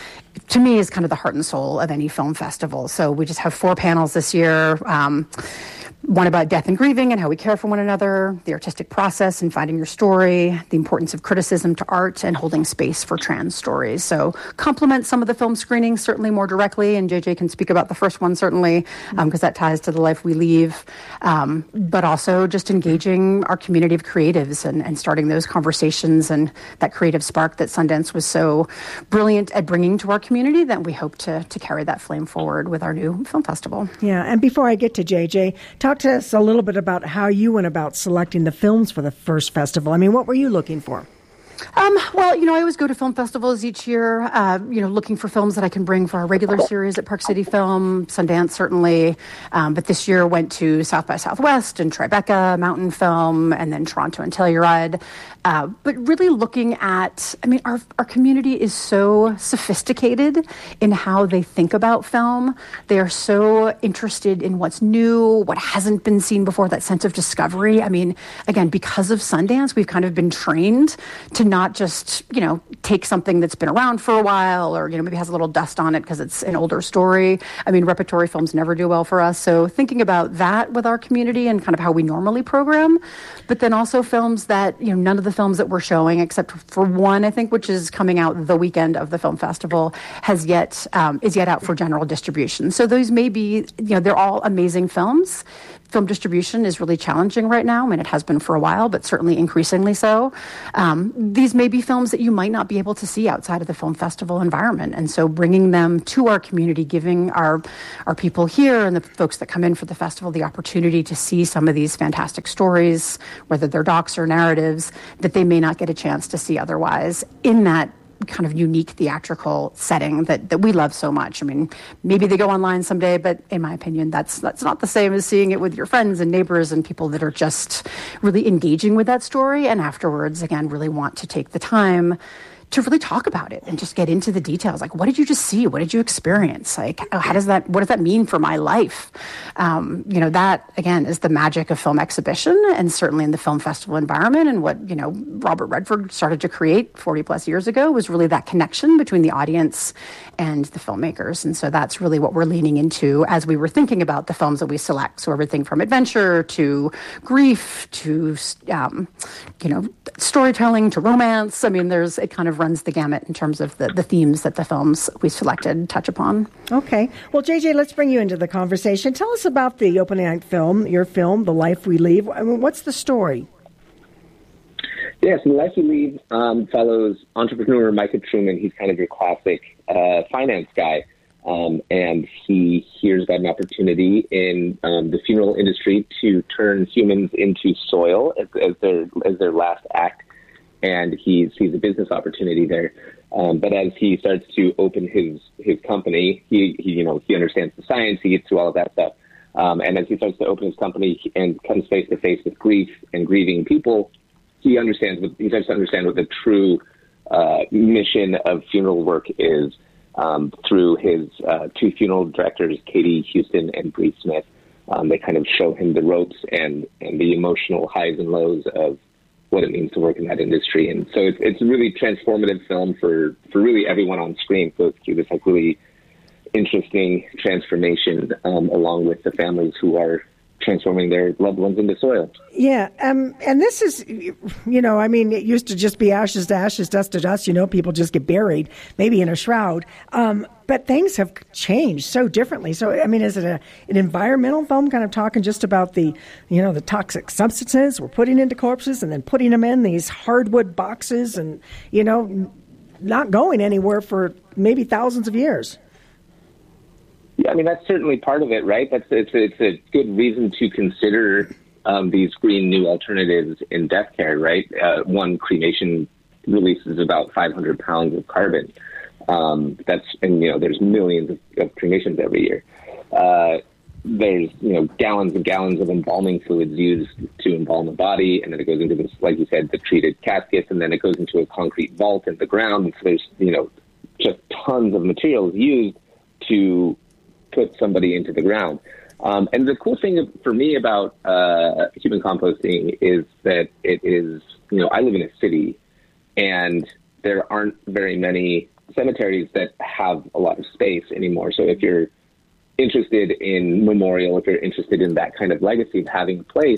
to me is kind of the heart and soul of any film festival. So we just have four panels this year. Um, one about death and grieving and how we care for one another, the artistic process and finding your story, the importance of criticism to art, and holding space for trans stories. So complement some of the film screenings certainly more directly, and J J can speak about the first one certainly, because um, that ties to The Life We Leave, um, but also just engaging our community of creatives and, and starting those conversations and that creative spark that Sundance was so brilliant at bringing to our community, that we hope to, to carry that flame forward with our new film festival. Yeah, and before I get to J J, talk to us a little bit about how you went about selecting the films for the first festival. I mean, what were you looking for? Um, well, you know, I always go to film festivals each year, uh, you know, looking for films that I can bring for our regular series at Park City Film, Sundance certainly. Um, but this year went to South by Southwest and Tribeca, Mountain Film, and then Toronto and Telluride. Uh, but really looking at, I mean, our our community is so sophisticated in how they think about film. They are so interested in what's new, what hasn't been seen before, that sense of discovery. I mean, again, because of Sundance, we've kind of been trained to to not just, you know, take something that's been around for a while or, you know, maybe has a little dust on it because it's an older story. I mean, repertory films never do well for us. So thinking about that with our community and kind of how we normally program, but then also films that, you know, none of the films that we're showing, except for one, I think, which is coming out the weekend of the film festival, has yet, um, is yet out for general distribution. So those may be, you know, they're all amazing films. Film distribution is really challenging right now. I mean, it has been for a while, but certainly increasingly so. Um, these may be films that you might not be able to see outside of the film festival environment. And so bringing them to our community, giving our, our people here and the folks that come in for the festival the opportunity to see some of these fantastic stories, whether they're docs or narratives, that they may not get a chance to see otherwise in that kind of unique theatrical setting that, that we love so much. I mean, maybe they go online someday, but in my opinion, that's that's not the same as seeing it with your friends and neighbors and people that are just really engaging with that story and afterwards, again, really want to take the time to really talk about it and just get into the details. Like, what did you just see? What did you experience? Like, how does that, what does that mean for my life? Um, you know, that, again, is the magic of film exhibition and certainly in the film festival environment. And what, you know, Robert Redford started to create forty plus years ago was really that connection between the audience and the filmmakers. And so that's really what we're leaning into as we were thinking about the films that we select. So everything from adventure to grief to, um, you know, storytelling to romance. I mean, there's, it kind of runs the gamut in terms of the, the themes that the films we selected touch upon. Okay. Well, J J, let's bring you into the conversation. Tell us about the opening night film, your film, The Life We Leave. I mean, what's the story? Yes, The Life We Leave um, follows entrepreneur Micah Truman. He's kind of your classic uh, finance guy. Um, and he hears about an opportunity in um, the funeral industry to turn humans into soil as, as their as their last act. And he sees a business opportunity there. Um, but as he starts to open his, his company, he, he, you know, he understands the science, he gets through all of that stuff. Um, and as he starts to open his company and comes face to face with grief and grieving people, he understands what, he starts to understand what the true uh, mission of funeral work is um, through his uh, two funeral directors, Katie Houston and Bree Smith. Um, they kind of show him the ropes and, and the emotional highs and lows of what it means to work in that industry. And so it's, it's a really transformative film for, for really everyone on screen. So it's this like really interesting transformation um, along with the families who are transforming their loved ones into soil. Yeah, um, and this is, you know, I mean, it used to just be ashes to ashes, dust to dust, you know, people just get buried, maybe in a shroud. Um, but things have changed so differently. So, I mean, is it a, an environmental film kind of talking just about the, you know, the toxic substances we're putting into corpses and then putting them in these hardwood boxes and, you know, not going anywhere for maybe thousands of years? Yeah, I mean, that's certainly part of it, right? That's it's, it's a good reason to consider um, these green new alternatives in death care, right? Uh, one, cremation releases about five hundred pounds of carbon. Um, that's and you know, there's millions of, of cremations every year. Uh, there's you know gallons and gallons of embalming fluids used to embalm a body, and then it goes into this, like you said, the treated caskets, and then it goes into a concrete vault in the ground. And so there's you know just tons of materials used to put somebody into the ground. Um, and the cool thing for me about uh, human composting is that it is, you know, I live in a city and there aren't very many cemeteries that have a lot of space anymore. So if you're interested in memorial, if you're interested in that kind of legacy of having a place,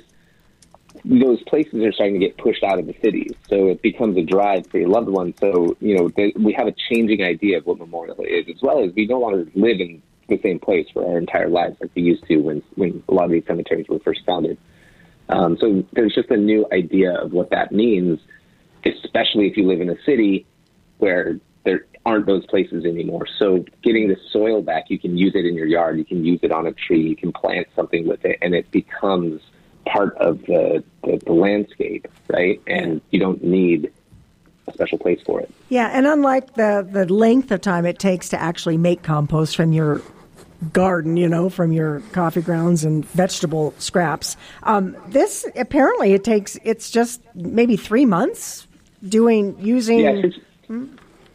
those places are starting to get pushed out of the cities. So it becomes a drive for your loved ones. So, you know, they, we have a changing idea of what memorial is, as well as we no longer live in the same place for our entire lives like we used to when, when a lot of these cemeteries were first founded. Um, so there's just a new idea of what that means, especially if you live in a city where there aren't those places anymore. So getting the soil back, you can use it in your yard, you can use it on a tree, you can plant something with it, and it becomes part of the, the, the landscape, right? And you don't need a special place for it. Yeah, and unlike the, the length of time it takes to actually make compost from your garden, you know, from your coffee grounds and vegetable scraps, um, this, apparently it takes, it's just maybe three months doing, using... Yeah, six, hmm?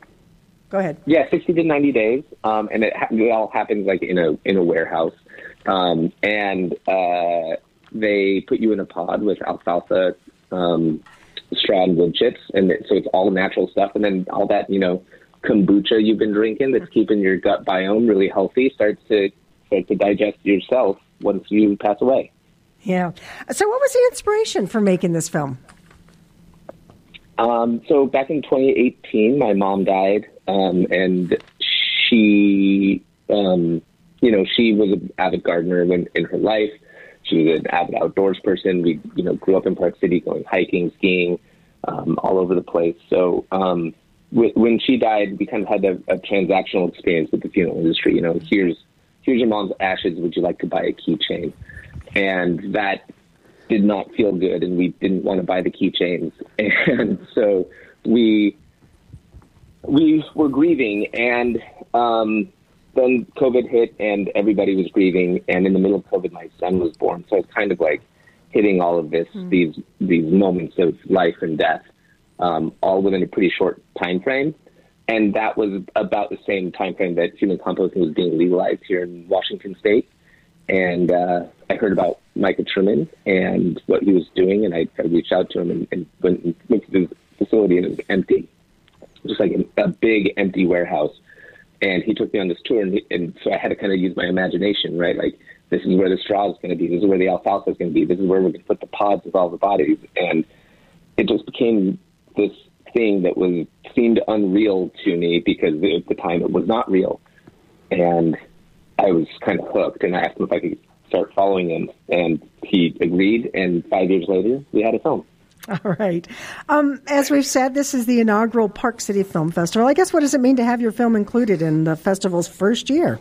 Go ahead. Yeah, sixty to ninety days, um, and it, it all happens like in a in a warehouse. Um, and uh, they put you in a pod with alfalfa, um, straw and wood chips, and it, so it's all natural stuff. And then all that, you know, kombucha you've been drinking that's keeping your gut biome really healthy starts to start to digest yourself once you pass away. Yeah. So what was the inspiration for making this film? Um, so back in twenty eighteen, my mom died, um, and she, um, you know, she was an avid gardener in, in her life. She was an avid outdoors person. We, you know, grew up in Park City, going hiking, skiing, um, all over the place. So um, w- when she died, we kind of had a, a transactional experience with the funeral industry. You know, here's here's your mom's ashes. Would you like to buy a keychain? And that did not feel good, and we didn't want to buy the keychains. And so we we were grieving, and um, then COVID hit, and everybody was grieving. And in the middle of COVID, my son was born. So it's kind of like hitting all of this, mm. these these moments of life and death, um, all within a pretty short time frame. And that was about the same time frame that human composting was being legalized here in Washington State. And uh, I heard about Micah Truman and what he was doing, and I, I reached out to him and, and went, and went to the facility, and it was empty, just like a, a big empty warehouse. And he took me on this tour, and, he, and so I had to kind of use my imagination, right? Like, this is where the straw is going to be. This is where the alfalfa is going to be. This is where we're going to put the pods with all the bodies. And it just became this thing that was seemed unreal to me because at the time it was not real. And I was kind of hooked, and I asked him if I could start following him, and he agreed, and five years later, we had a film. All right. Um, as we've said, this is the inaugural Park City Film Festival. I guess what does it mean to have your film included in the festival's first year?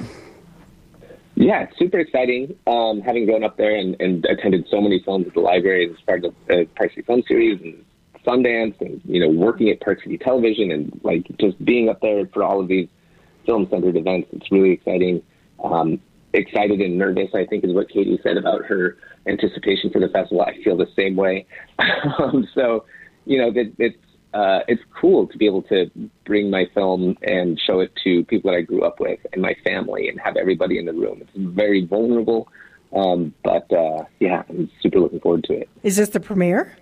Yeah, it's super exciting. Um, having grown up there and, and attended so many films at the library as part of the Park City Film Series and Sundance, and, you know, working at Park City Television, and, like, just being up there for all of these film-centered events, it's really exciting. Um, excited and nervous, I think, is what Katie said about her anticipation for the festival. I feel the same way. um, so, you know, it, it's uh, it's cool to be able to bring my film and show it to people that I grew up with and my family, and have everybody in the room. It's very vulnerable, um, but uh, yeah, I'm super looking forward to it. Is this the premiere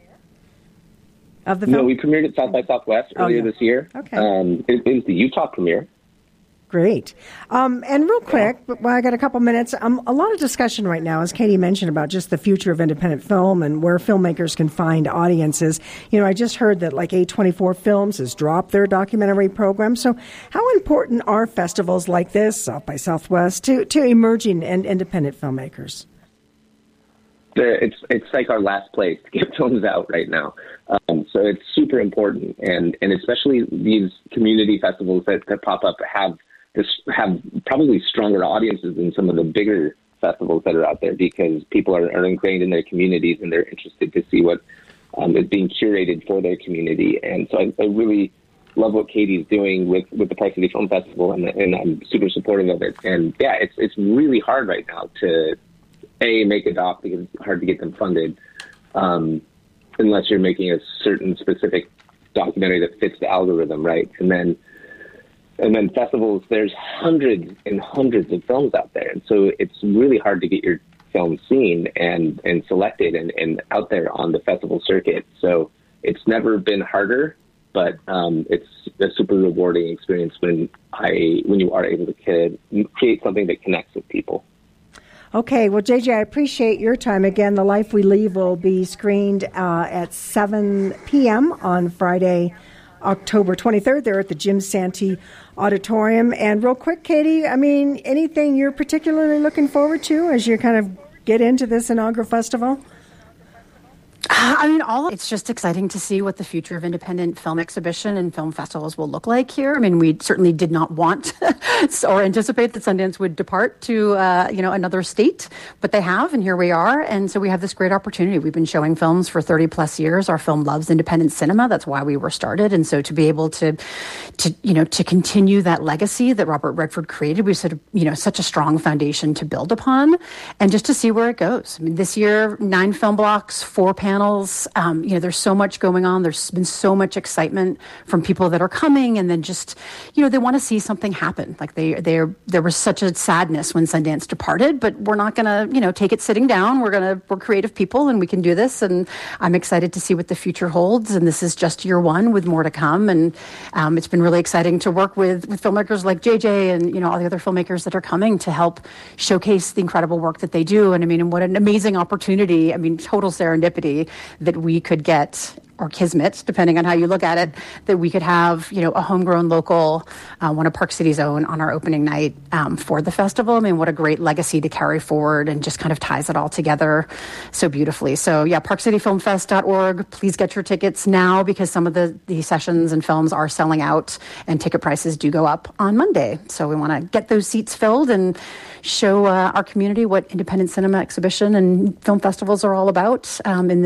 of the film? No, we premiered at South by Southwest earlier oh, yeah. this year. Okay, um, it, it was the Utah premiere. Great. Um, and real quick, yeah. well, I got a couple minutes. Um, a lot of discussion right now, as Katie mentioned, about just the future of independent film and where filmmakers can find audiences. You know, I just heard that like A twenty-four Films has dropped their documentary program. So how important are festivals like this, South by Southwest, to, to emerging and independent filmmakers? It's it's like our last place to get films out right now. Um, so it's super important. And, and especially these community festivals that, that pop up have this have probably stronger audiences than some of the bigger festivals that are out there, because people are, are ingrained in their communities and they're interested to see what um, is being curated for their community. And so I, I really love what Katie's doing with, with the Park City Film Festival, and, and I'm super supportive of it. And yeah, it's it's really hard right now to a make a doc, because it's hard to get them funded, um, unless you're making a certain specific documentary that fits the algorithm, right? And then And then festivals, there's hundreds and hundreds of films out there. And so it's really hard to get your film seen and, and selected and, and out there on the festival circuit. So it's never been harder, but um, it's a super rewarding experience when I when you are able to create something that connects with people. Okay, well, J J, I appreciate your time. Again, The Life We Leave will be screened uh, at seven p.m. on Friday, October twenty-third, there at the Jim Santee Auditorium. And real quick, Katie, I mean, anything you're particularly looking forward to as you kind of get into this inaugural festival? I mean, all it's just exciting to see what the future of independent film exhibition and film festivals will look like here. I mean, we certainly did not want or anticipate that Sundance would depart to, uh, you know, another state, but they have, and here we are. And so we have this great opportunity. We've been showing films for thirty plus years. Our film loves independent cinema. That's why we were started. And so to be able to, to, you know, to continue that legacy that Robert Redford created, we sort of, you know, such a strong foundation to build upon, and just to see where it goes. I mean, this year, nine film blocks, four panels, panels. Um, you know, there's so much going on. There's been so much excitement from people that are coming, and then just, you know, they want to see something happen. Like they, they, there was such a sadness when Sundance departed, but we're not going to, you know, take it sitting down. We're going to, we're creative people, and we can do this. And I'm excited to see what the future holds. And this is just year one with more to come. And um, it's been really exciting to work with with filmmakers like J J and, you know, all the other filmmakers that are coming to help showcase the incredible work that they do. And I mean, and what an amazing opportunity. I mean, total serendipity that we could get, or kismet, depending on how you look at it, that we could have, you know, a homegrown local, uh, one of Park City's own, on our opening night um, for the festival. I mean, what a great legacy to carry forward, and just kind of ties it all together so beautifully. So yeah, park city film fest dot org. Please get your tickets now, because some of the, the sessions and films are selling out, and ticket prices do go up on Monday. So we want to get those seats filled and show uh, our community what independent cinema exhibition and film festivals are all about um, in